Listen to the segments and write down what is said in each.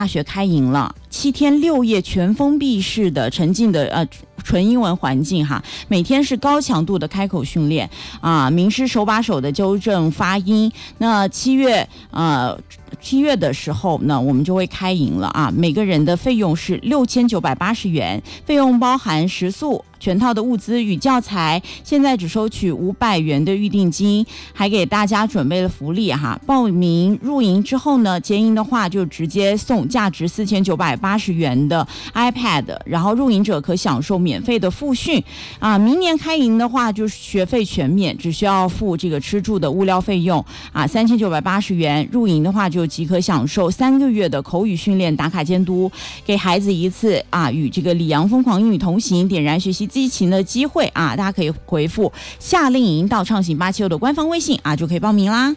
大学开营了，7天6夜全封闭式的沉浸的纯英文环境哈，每天是高强度的开口训练啊，名师手把手的纠正发音。那7月的时候呢，我们就会开营了啊，每个人的费用是6980元，费用包含食宿、全套的物资与教材，现在只收取500元的预定金，还给大家准备了福利哈。报名入营之后呢，结营的话就直接送价值4980元的 iPad， 然后入营者可享受免费的复训啊。明年开营的话，就是学费全免，只需要付这个吃住的物料费用啊，3980元。入营的话就即可享受3个月的口语训练、打卡监督，给孩子一次啊与这个李阳疯狂英语同行，点燃学习激情的机会啊！大家可以回复夏令营到畅行876的官方微信啊，就可以报名啦。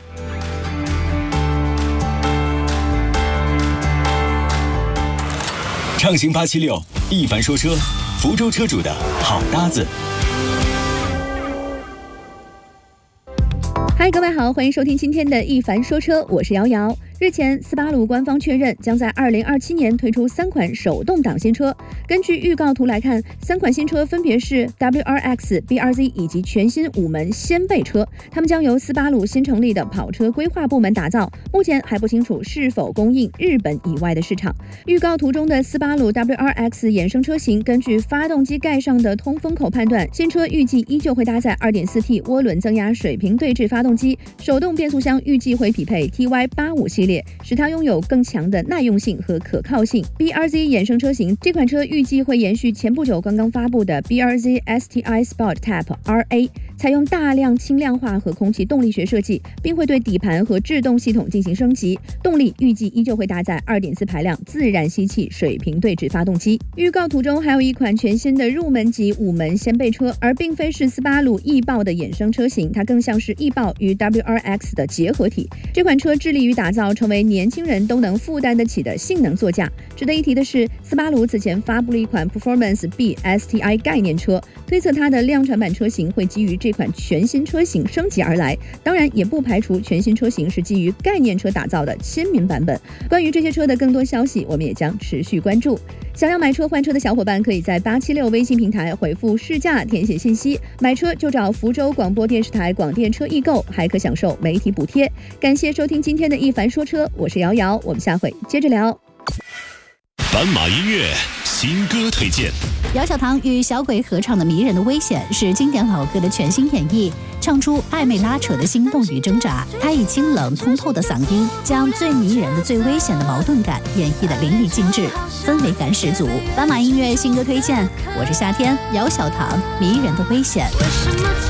畅行876，一凡说车，福州车主的好搭子。 嗨，各位好，欢迎收听今天的一凡说车，我是瑶瑶。日前，斯巴鲁官方确认将在2027年推出3款手动挡新车。根据预告图来看，3款新车分别是 WRX、BRZ 以及全新5门掀背车，它们将由斯巴鲁新成立的跑车规划部门打造，目前还不清楚是否供应日本以外的市场。预告图中的斯巴鲁 WRX 衍生车型，根据发动机盖上的通风口判断，新车预计依旧会搭载 2.4T 涡轮增压水平对置发动机，手动变速箱预计会匹配 TY85 系列，使它拥有更强的耐用性和可靠性。 BRZ 衍生车型，这款车预计会延续前不久刚刚发布的 BRZ STI Sport Type RA， 采用大量轻量化和空气动力学设计，并会对底盘和制动系统进行升级。动力预计依旧会搭载 2.4 排量自然吸气水平对置发动机。预告图中还有一款全新的入门级5门掀背车，而并非是斯巴鲁翼豹的衍生车型，它更像是翼豹与 WRX 的结合体。这款车致力于打造成为年轻人都能负担得起的性能座驾。值得一提的是，斯巴鲁此前发布了一款 Performance B STI 概念车，推测它的量产版车型会基于这款全新车型升级而来，当然也不排除全新车型是基于概念车打造的亲民版本。关于这些车的更多消息，我们也将持续关注。想要买车换车的小伙伴，可以在876微信平台回复试驾填写信息，买车就找福州广播电视台广电车易购，还可享受媒体补贴。感谢收听今天的一凡说车，我是瑶瑶，我们下回接着聊。 斑马音乐新歌推荐， 姚小棠与小鬼合唱的《迷人的危险》是经典老歌的全新演绎，唱出暧昧拉扯的心动与挣扎。他以清冷通透的嗓音，将最迷人的、最危险的矛盾感演绎得淋漓尽致，氛围感十足。斑马音乐新歌推荐，我是夏天，姚小棠，《迷人的危险》。